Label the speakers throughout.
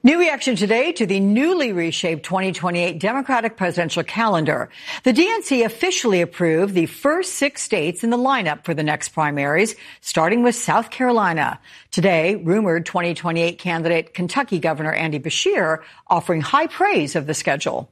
Speaker 1: New reaction today to the newly reshaped 2028 Democratic presidential calendar. The DNC officially approved the first 6 states in the lineup for the next primaries, starting with South Carolina. Today, rumored 2028 candidate Kentucky Governor Andy Beshear offering high praise of the schedule.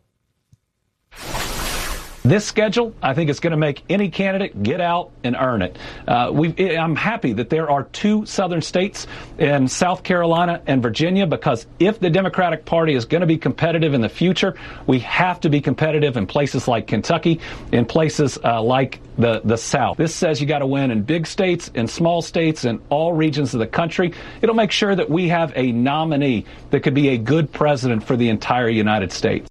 Speaker 2: This schedule, I think, is going to make any candidate get out and earn it. I'm happy that there are 2 southern states in South Carolina and Virginia, because if the Democratic Party is going to be competitive in the future, we have to be competitive in places like Kentucky, in places like the South. This says you got to win in big states, in small states, in all regions of the country. It'll make sure that we have a nominee that could be a good president for the entire United States.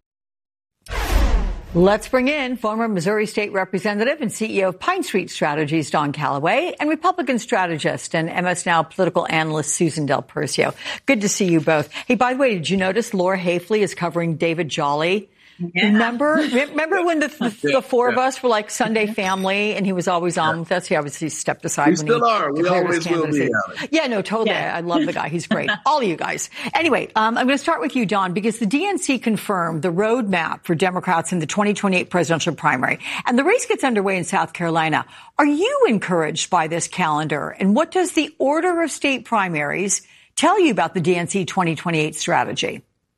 Speaker 1: Let's bring in former Missouri State Representative and CEO of Pine Street Strategies, Don Calloway, and Republican strategist and MS Now political analyst Susan Del Percio. Good to see you both. Hey, by the way, did you notice Laura Hafley is covering David Jolly? Yeah. Remember when the four of us were like Sunday family and he was always on with us? He obviously stepped aside.
Speaker 3: We still are. We always will be.
Speaker 1: Yeah, no, totally. Yeah. I love the guy. He's great. All of you guys. Anyway, I'm going to start with you, Don, because the DNC confirmed the roadmap for Democrats in the 2028 presidential primary. And the race gets underway in South Carolina. Are you encouraged by this calendar? And what does the order of state primaries tell you about the DNC 2028 strategy?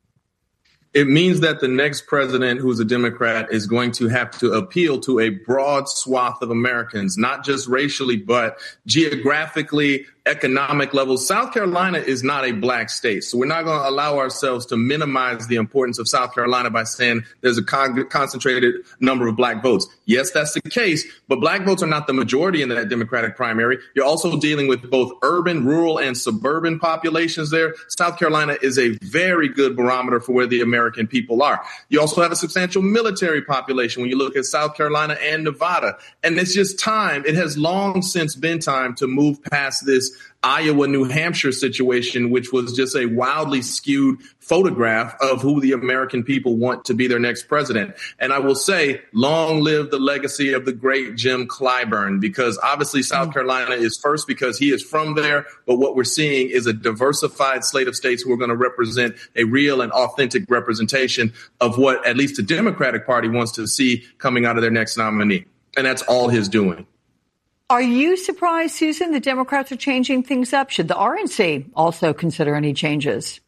Speaker 3: It means that the next president who's a Democrat is going to have to appeal to a broad swath of Americans, not just racially, but geographically, economic levels. South Carolina is not a black state, so we're not going to allow ourselves to minimize the importance of South Carolina by saying there's a concentrated number of black votes. Yes, that's the case, but black votes are not the majority in that Democratic primary. You're also dealing with both urban, rural, and suburban populations there. South Carolina is a very good barometer for where the American people are. You also have a substantial military population when you look at South Carolina and Nevada. And it's just time. It has long since been time to move past this Iowa, New Hampshire situation, which was just a wildly skewed photograph of who the American people want to be their next president. And I will say, long live the legacy of the great Jim Clyburn, because obviously South Carolina is first because he is from there. But what we're seeing is a diversified slate of states who are going to represent a real and authentic representation of what at least the Democratic Party wants to see coming out of their next nominee. And that's all his doing.
Speaker 1: Are you surprised, Susan, that Democrats are changing things up? Should the RNC also consider any changes?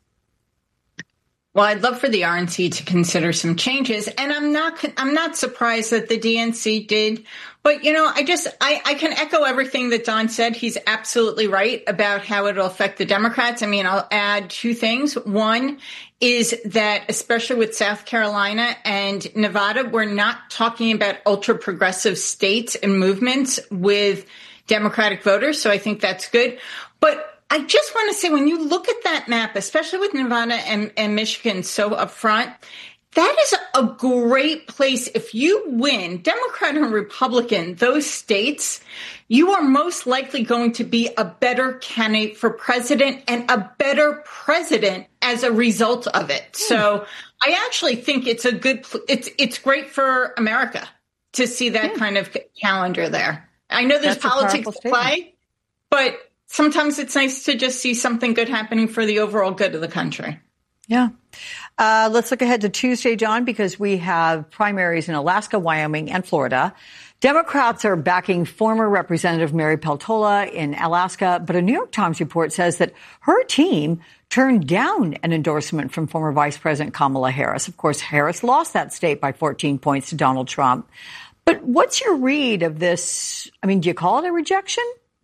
Speaker 4: Well, I'd love for the RNC to consider some changes, and I'm not surprised that the DNC did. But, you know, I can echo everything that Don said. He's absolutely right about how it'll affect the Democrats. I mean, I'll add 2 things. One is that, especially with South Carolina and Nevada, we're not talking about ultra progressive states and movements with Democratic voters. So I think that's good. But I just want to say, when you look at that map, especially with Nevada and Michigan so up front, that is a great place. If you win, Democrat and Republican, those states, you are most likely going to be a better candidate for president and a better president as a result of it. So I actually think it's it's great for America to see that kind of calendar there. I know there's politics at play, but sometimes it's nice to just see something good happening for the overall good of the country.
Speaker 1: Yeah. Let's look ahead to Tuesday, John, because we have primaries in Alaska, Wyoming, and Florida. Democrats are backing former Representative Mary Peltola in Alaska, but a New York Times report says that her team turned down an endorsement from former Vice President Kamala Harris. Of course, Harris lost that state by 14 points to Donald Trump. But what's your read of this? I mean, do you call it a rejection?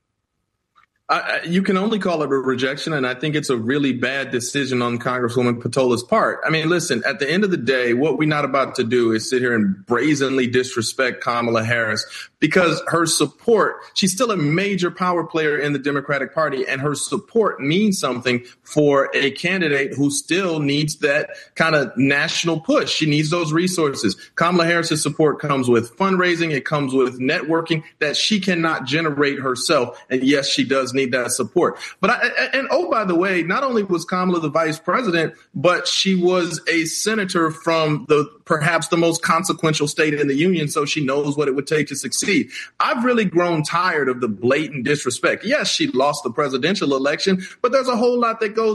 Speaker 3: You can only call it a rejection, and I think it's a really bad decision on Congresswoman Peltola's part. I mean, listen, at the end of the day, what we're not about to do is sit here and brazenly disrespect Kamala Harris, because her support, she's still a major power player in the Democratic Party, and her support means something for a candidate who still needs that kind of national push. She needs those resources. Kamala Harris's support comes with fundraising. It comes with networking that she cannot generate herself. And yes, she does need that support. But by the way, not only was Kamala the vice president, but she was a senator from perhaps the most consequential state in the union. So she knows what it would take to succeed. I've really grown tired of the blatant disrespect. Yes, she lost the presidential election, but there's a whole lot that goes